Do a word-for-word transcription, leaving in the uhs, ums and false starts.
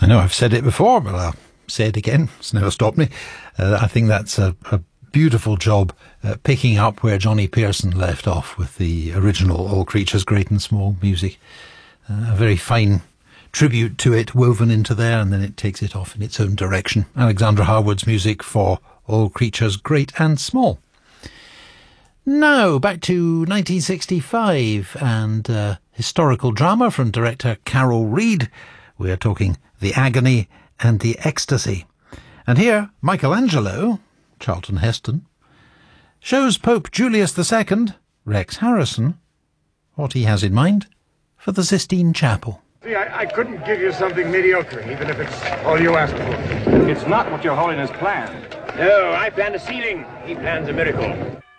I know I've said it before, but I'll say it again. It's never stopped me. Uh, I think that's a, a beautiful job uh, picking up where Johnny Pearson left off with the original All Creatures Great and Small music. Uh, a very fine tribute to it woven into there, and then it takes it off in its own direction. Alexandra Harwood's music for All Creatures Great and Small. Now, back to nineteen sixty-five and uh, historical drama from director Carol Reed. We are talking The Agony and the Ecstasy. And here, Michelangelo, Charlton Heston, shows Pope Julius the Second, Rex Harrison, what he has in mind for the Sistine Chapel. See, I, I couldn't give you something mediocre, even if it's all you asked for. It's not what your holiness planned. No, I planned a ceiling. He plans a miracle.